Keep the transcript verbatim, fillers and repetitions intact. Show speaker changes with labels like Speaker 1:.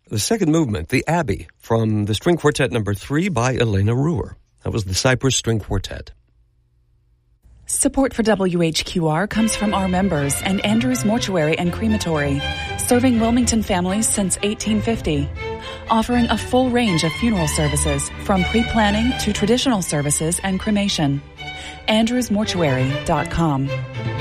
Speaker 1: The second movement, the Abbey, from the String Quartet number three by Elena Ruhr. That was the Cypress String Quartet.
Speaker 2: Support for W H Q R comes from our members and Andrews Mortuary and Crematory, serving Wilmington families since eighteen fifty. Offering a full range of funeral services, from pre-planning to traditional services and cremation. andrews mortuary dot com.